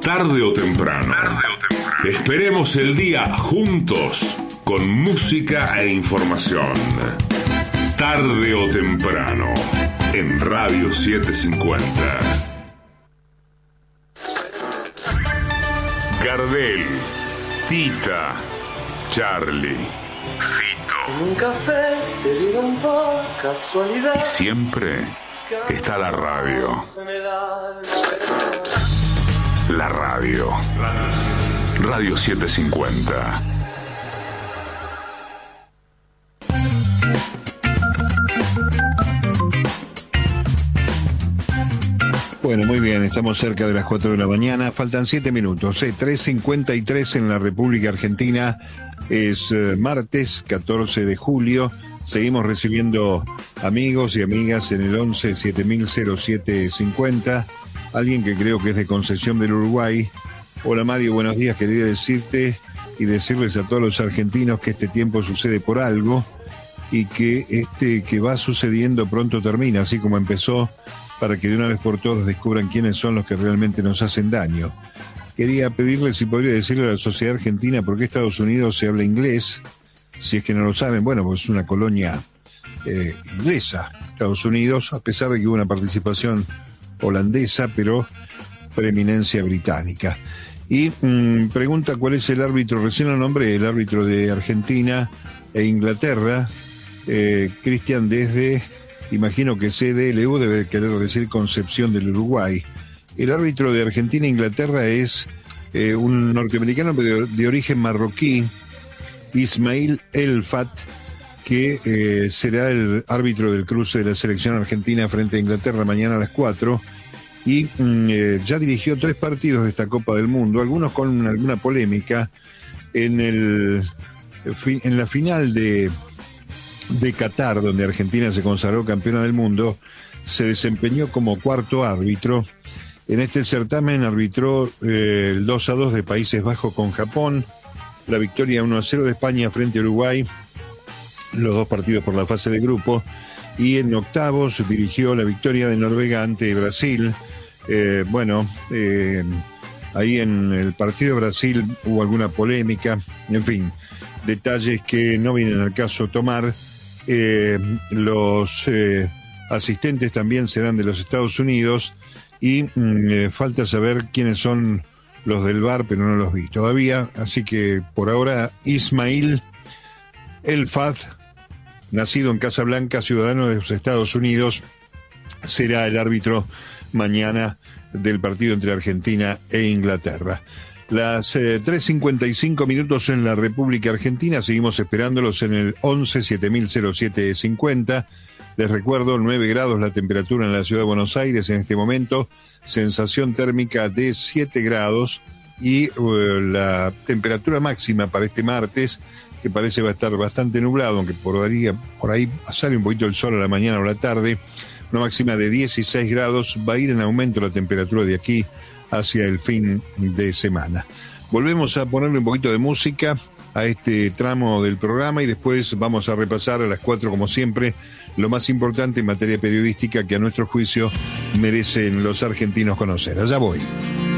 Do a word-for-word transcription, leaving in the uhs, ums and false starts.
Tarde o temprano. Tarde o temprano. Esperemos el día juntos con música e información. Tarde o temprano en Radio setecientos cincuenta. Gardel, Tita, Charlie, Fito. Un café servido por casualidad. Y siempre está la radio. La radio. Radio setecientos cincuenta. Bueno, muy bien, estamos cerca de las cuatro de la mañana, faltan siete minutos, eh, tres cincuenta y tres en la República Argentina, es eh, martes catorce de julio, seguimos recibiendo amigos y amigas en el once siete mil siete cincuenta, alguien que creo que es de Concepción del Uruguay. Hola Mario, buenos días, quería decirte y decirles a todos los argentinos que este tiempo sucede por algo y que este que va sucediendo pronto termina, así como empezó, para que de una vez por todas descubran quiénes son los que realmente nos hacen daño. Quería pedirles si podría decirle a la sociedad argentina por qué Estados Unidos se habla inglés, si es que no lo saben. Bueno, pues es una colonia eh, inglesa, Estados Unidos, a pesar de que hubo una participación holandesa, pero preeminencia británica. Y mmm, pregunta cuál es el árbitro, recién lo nombré, el árbitro de Argentina e Inglaterra, eh, Cristian desde... Imagino que C D L U debe querer decir Concepción del Uruguay. El árbitro de Argentina e Inglaterra es eh, un norteamericano de, de origen marroquí, Ismail Elfat, que eh, será el árbitro del cruce de la selección argentina frente a Inglaterra mañana a las cuatro. Y mm, eh, ya dirigió tres partidos de esta Copa del Mundo, algunos con alguna polémica. En, el, en la final de... de Qatar, donde Argentina se consagró campeona del mundo, se desempeñó como cuarto árbitro. En este certamen arbitró eh, el dos a dos de Países Bajos con Japón, la victoria uno a cero de España frente a Uruguay, los dos partidos por la fase de grupo, y en octavos dirigió la victoria de Noruega ante Brasil. Eh, bueno, eh, ahí en el partido de Brasil hubo alguna polémica, en fin, detalles que no vienen al caso tomar. Eh, los eh, asistentes también serán de los Estados Unidos y mm, eh, falta saber quiénes son los del V A R, pero no los vi todavía, así que por ahora Ismail Elfat, nacido en Casablanca, ciudadano de los Estados Unidos, será el árbitro mañana del partido entre Argentina e Inglaterra. Las eh, tres cincuenta y cinco minutos en la República Argentina, seguimos esperándolos en el once siete mil siete cincuenta. Les recuerdo, nueve grados la temperatura en la ciudad de Buenos Aires en este momento, sensación térmica de siete grados y uh, la temperatura máxima para este martes, que parece va a estar bastante nublado, aunque por ahí, por ahí sale un poquito el sol a la mañana o la tarde, una máxima de dieciséis grados, va a ir en aumento la temperatura de aquí hacia el fin de semana. Volvemos a ponerle un poquito de música a este tramo del programa y después vamos a repasar a las cuatro, como siempre, lo más importante en materia periodística que a nuestro juicio merecen los argentinos conocer. Allá voy.